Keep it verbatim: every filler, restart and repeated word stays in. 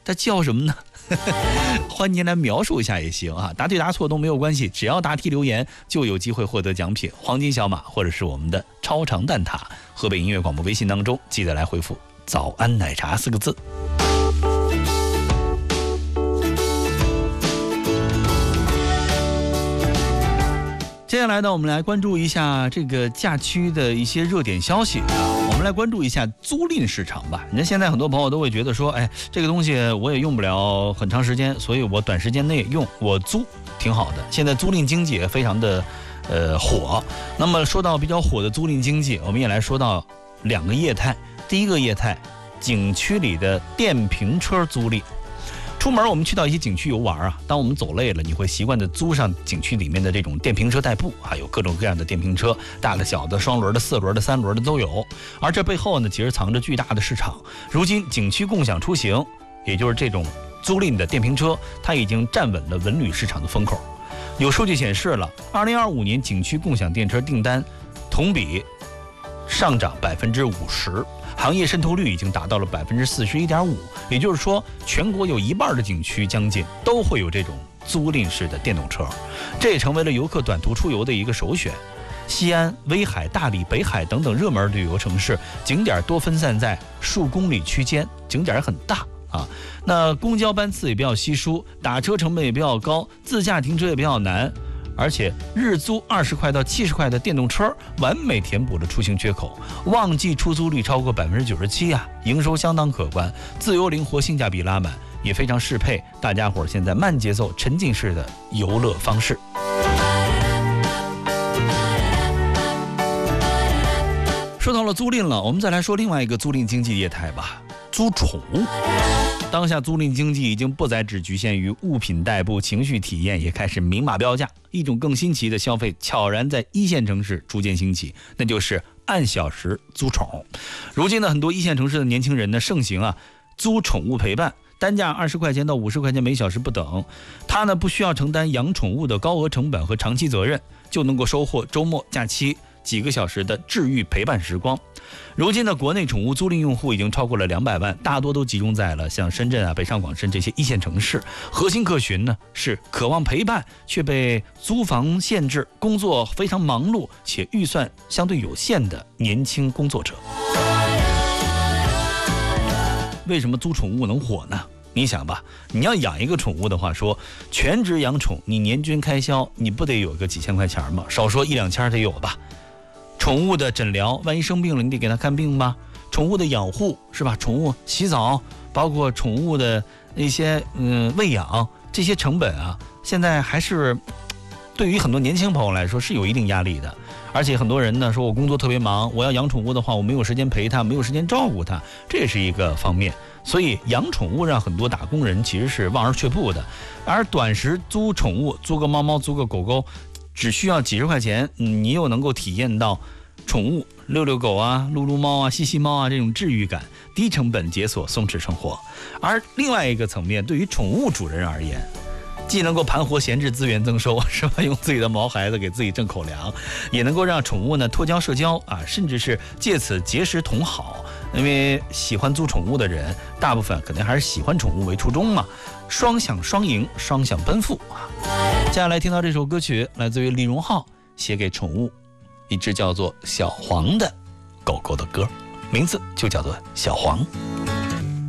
它叫什么呢？欢迎您来描述一下也行啊，答对答错都没有关系，只要答题留言就有机会获得奖品，黄金小马或者是我们的超长蛋挞。河北音乐广播微信当中记得来回复早安奶茶四个字。接下来呢，我们来关注一下这个假期的一些热点消息啊。我们来关注一下租赁市场吧。你看现在很多朋友都会觉得说，哎，这个东西我也用不了很长时间，所以我短时间内用，我租挺好的。现在租赁经济也非常的呃火。那么说到比较火的租赁经济，我们也来说到两个业态。第一个业态，景区里的电瓶车租赁。出门我们去到一些景区游玩啊，当我们走累了，你会习惯的租上景区里面的这种电瓶车代步，还有各种各样的电瓶车，大的、小的、双轮的、四轮的、三轮的都有。而这背后呢，其实藏着巨大的市场。如今景区共享出行，也就是这种租赁的电瓶车，它已经站稳了文旅市场的风口。有数据显示了，二零二五年景区共享电车订单同比上涨百分之五十。行业渗透率已经达到了百分之四十一点五，也就是说，全国有一半的景区将近都会有这种租赁式的电动车，这也成为了游客短途出游的一个首选。西安、威海、大理、北海等等热门旅游城市，景点多分散在数公里区间，景点很大啊。那公交班次也比较稀疏，打车成本也比较高，自驾停车也比较难。而且日租二十块到七十块的电动车，完美填补了出行缺口。旺季出租率超过百分之九十七啊，营收相当可观，自由灵活，性价比拉满，也非常适配大家伙现在慢节奏、沉浸式的游乐方式。说到了租赁了，我们再来说另外一个租赁经济业态吧，租宠物。当下租赁经济已经不再只局限于物品代步，情绪体验也开始明码标价。一种更新奇的消费悄然在一线城市逐渐兴起，那就是按小时租宠。如今呢，很多一线城市的年轻人呢盛行啊租宠物陪伴，单价二十块钱到五十块钱每小时不等。他呢不需要承担养宠物的高额成本和长期责任，就能够收获周末假期几个小时的治愈陪伴时光。如今的国内宠物租赁用户已经超过了两百万，大多都集中在了像深圳啊、北上广深这些一线城市。核心客群呢是渴望陪伴却被租房限制、工作非常忙碌且预算相对有限的年轻工作者。为什么租宠物能火呢？你想吧，你要养一个宠物的话，说全职养宠，你年均开销你不得有个几千块钱吗？少说一两千得有吧。宠物的诊疗，万一生病了，你得给它看病吧。宠物的养护是吧？宠物洗澡，包括宠物的一些嗯喂养，这些成本啊，现在还是对于很多年轻朋友来说是有一定压力的。而且很多人呢说，我工作特别忙，我要养宠物的话，我没有时间陪它，没有时间照顾它，这也是一个方面。所以养宠物让很多打工人其实是望而却步的。而短时租宠物，租个猫猫，租个狗狗，只需要几十块钱，嗯，你又能够体验到宠物遛遛狗啊、撸撸猫啊、吸吸猫啊这种治愈感，低成本解锁松弛生活。而另外一个层面，对于宠物主人而言，既能够盘活闲置资源增收，是吧？用自己的毛孩子给自己挣口粮，也能够让宠物呢脱胶社交啊，甚至是借此结识同好。因为喜欢租宠物的人，大部分肯定还是喜欢宠物为初衷嘛，双享双赢，双享奔赴啊。接下来听到这首歌曲，来自于李荣浩写给宠物一只叫做小黄的狗狗的歌，名字就叫做小黄。